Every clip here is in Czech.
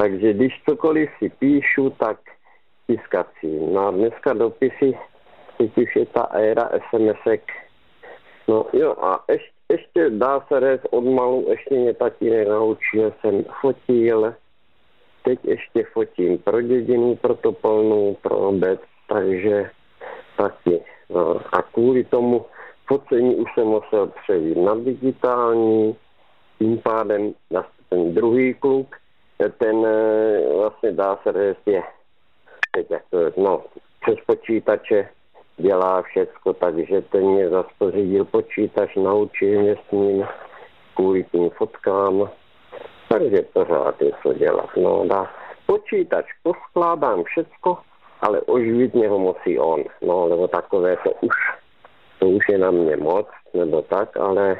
Takže když cokoliv si píšu, tak tiskací. No a dneska dopisy, teď už je ta éra SMS-ek. No jo a ještě dá se říct od malu, ještě mě tatínek naučil, jsem fotil. Teď ještě fotím pro dědinu, pro Topolnou, pro obec, takže taky. No, a kvůli tomu focení už jsem musel přejít na digitální, tím pádem ten druhý kluk, ten vlastně dá se říct, je teď přes počítače dělá všecko, takže ten mě zase pořídil počítač, naučil mě s ním kvůli tím fotkám. Takže pořád je co dělat. No, dá počítač, poskládám všecko, ale oživit mě ho musí on. No, nebo takové to už je na mě moc, nebo tak, ale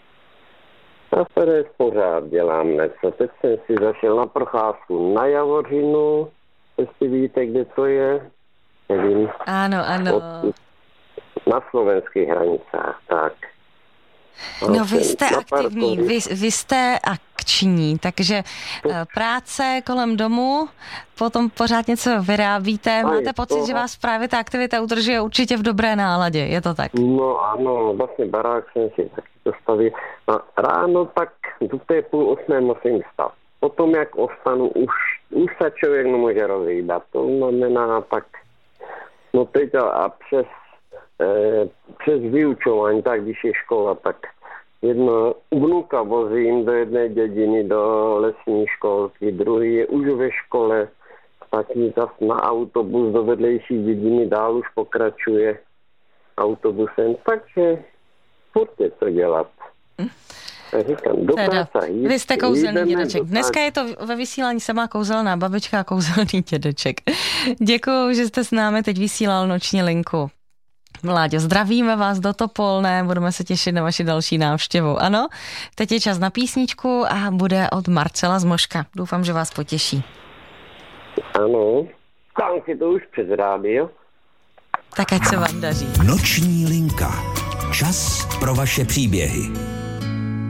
zase pořád dělám něco. Teď jsem si zašel na procházku na Javořinu, jestli víte, kde to je. Nevím. Ano. Na slovenských hranicách, tak. No vy jste aktivní, vy jste akční, takže práce kolem domu, potom pořád něco vyrábíte. Máte pocit, že vás právě ta aktivita udržuje určitě v dobré náladě, je to tak? No ano, vlastně barák jsem si taky postavil. A ráno tak do té 7:30 musím vstat. Potom jak ostanu, už se člověk nemůže rozhýbat. To znamená tak, no teď a přes vyučování, tak když je škola, tak jedno vnuka vozím do jedné dědiny, do lesní školky, druhý je už ve škole, taky zase na autobus do vedlejší dědiny, dál už pokračuje autobusem, takže furt je to dělat. Říkám, do práce jít, vy jste kouzelný dědeček. Dneska je to ve vysílání samá kouzelná babička a kouzelný dědeček. Děkuju, že jste s námi teď vysílal noční linku. Vláďo, zdravíme vás do Topolné, budeme se těšit na vaši další návštěvu. Ano, teď je čas na písničku a bude od Marcela z Moška. Doufám, že vás potěší. Ano, tam si to už přes rádio. Tak ať se vám daří. Noční linka. Čas pro vaše příběhy.